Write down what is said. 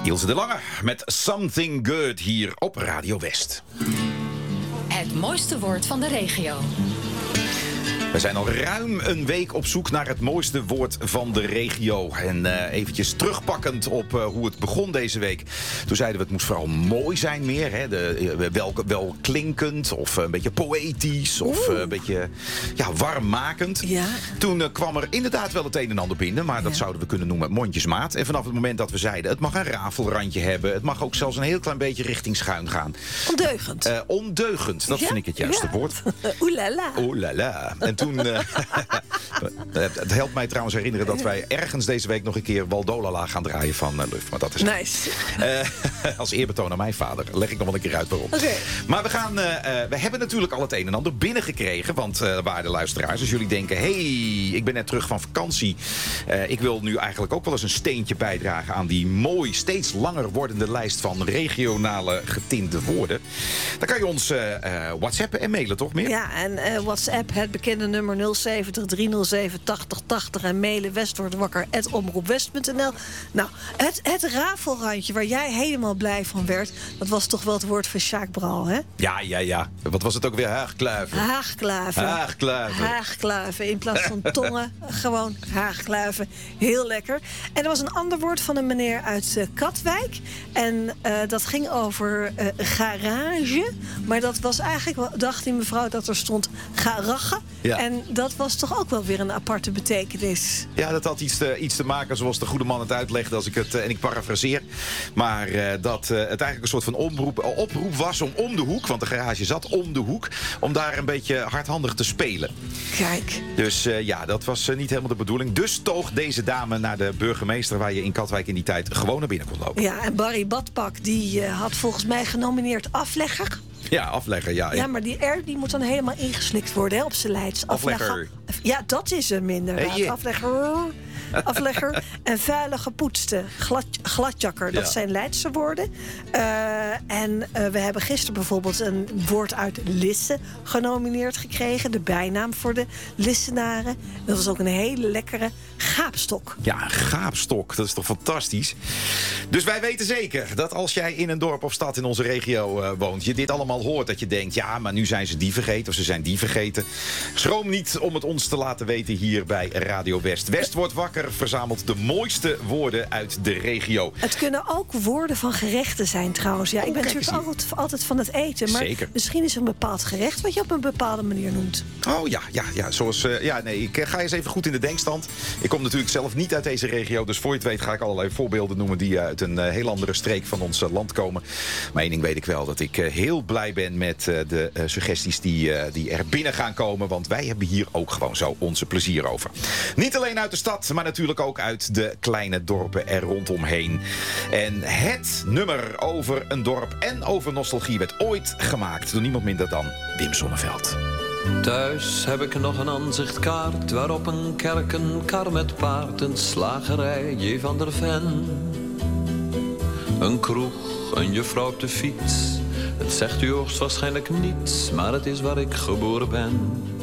Ilse de Lange met Something Good hier op Radio West. Het mooiste woord van de regio. We zijn al ruim een week op zoek naar het mooiste woord van de regio. En eventjes terugpakkend op hoe het begon deze week. Toen zeiden we het moest vooral mooi zijn meer. Hè? Wel klinkend of een beetje poëtisch of een beetje warmmakend. Ja. Toen kwam er inderdaad wel het een en ander binnen. Maar dat zouden we kunnen noemen mondjesmaat. En vanaf het moment dat we zeiden het mag een rafelrandje hebben. Het mag ook zelfs een heel klein beetje richting schuin gaan. Ondeugend. Ondeugend, dat vind ik het juiste woord. Oelala. Oelala. En toen... het helpt mij trouwens herinneren dat wij ergens deze week nog een keer Waldolala gaan draaien van Luf. Maar dat is nice. Als eerbetoon aan mijn vader. Leg ik nog wel een keer uit waarom. Okay. Maar we hebben natuurlijk al het een en ander binnengekregen. Want waarde luisteraars, als jullie denken... ik ben net terug van vakantie. Ik wil nu eigenlijk ook wel eens een steentje bijdragen... aan die mooi, steeds langer wordende lijst van regionale getinte woorden. Dan kan je ons whatsappen en mailen, toch meer? Ja, en WhatsApp, het bekende nummer 070 307 8080 en mailen westwordwakker@omroepwest.nl. Nou, het rafelrandje waar jij helemaal blij van werd... dat was toch wel het woord van Sjaak Bral, hè? Ja. Wat was het ook weer? Haagkluiven. Haagkluiven. In plaats van tongen, gewoon haagkluiven. Heel lekker. En er was een ander woord van een meneer uit Katwijk. En dat ging over garage. Maar dat was eigenlijk, dacht die mevrouw, dat er stond garage. Ja. En dat was toch ook wel weer een aparte betekenis. Ja, dat had iets te maken zoals de goede man het uitlegde als ik het, en ik parafraseer. Maar dat het eigenlijk een soort van oproep was om de hoek, want de garage zat om de hoek, om daar een beetje hardhandig te spelen. Kijk. Dus dat was niet helemaal de bedoeling. Dus toog deze dame naar de burgemeester waar je in Katwijk in die tijd gewoon naar binnen kon lopen. Ja, en Barry Badpak die had volgens mij genomineerd aflegger. Ja, aflegger, ja. Ja, maar die R die moet dan helemaal ingeslikt worden, hè, op zijn Leids. Aflegger. Ja, dat is hem inderdaad. Hey, Aflegger en vuile gepoetste. Gladjakker, dat zijn Leidse woorden. En we hebben gisteren bijvoorbeeld een woord uit Lisse genomineerd gekregen. De bijnaam voor de Lissenaren. Dat was ook een hele lekkere gaapstok. Ja, een gaapstok. Dat is toch fantastisch? Dus wij weten zeker dat als jij in een dorp of stad in onze regio woont... je dit allemaal hoort, dat je denkt... ja, maar nu zijn ze die vergeten of ze zijn die vergeten. Schroom niet om het ons te laten weten hier bij Radio West. West wordt wakker, verzamelt de mooiste woorden uit de regio. Het kunnen ook woorden van gerechten zijn trouwens. Ja, ik ben natuurlijk altijd van het eten. Maar zeker. Misschien is er een bepaald gerecht wat je op een bepaalde manier noemt. Oh ja. Zoals, ik ga eens even goed in de denkstand. Ik kom natuurlijk zelf niet uit deze regio. Dus voor je het weet ga ik allerlei voorbeelden noemen... die uit een heel andere streek van ons land komen. Maar één ding weet ik wel. Dat ik heel blij ben met de suggesties die er binnen gaan komen. Want wij hebben hier ook gewoon zo onze plezier over. Niet alleen uit de stad, maar natuurlijk ook uit de kleine dorpen er rondomheen. En het nummer over een dorp en over nostalgie werd ooit gemaakt door niemand minder dan Wim Sonneveld. Thuis heb ik nog een aanzichtkaart waarop een kerk, een kar met paard, een slagerij, J. van der Ven. Een kroeg, een juffrouw op de fiets. Het zegt u hoogstwaarschijnlijk niets, maar het is waar ik geboren ben.